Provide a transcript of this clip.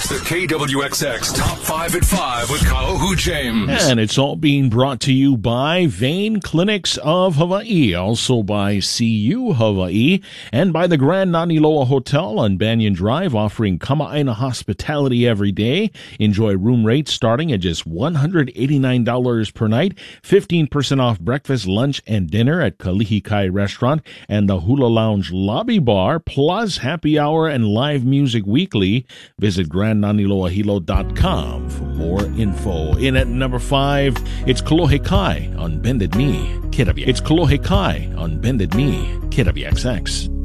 The KWXX Top 5 at 5 with Kaohu James. And it's all being brought to you by Vein Clinics of Hawaii, also by CU Hawaii, and by the Grand Naniloa Hotel on Banyan Drive, offering Kama'aina hospitality every day. Enjoy room rates starting at just $189 per night, 15% off breakfast, lunch, and dinner at Kalihi Kai Restaurant and the Hula Lounge Lobby Bar, plus happy hour and live music weekly. Visit GrandNaniloaHilo.com for more info. In at number 5, it's Kolohe Kai on Bended Knee, KWXX. It's Kolohe Kai on Bended Knee, KWXX.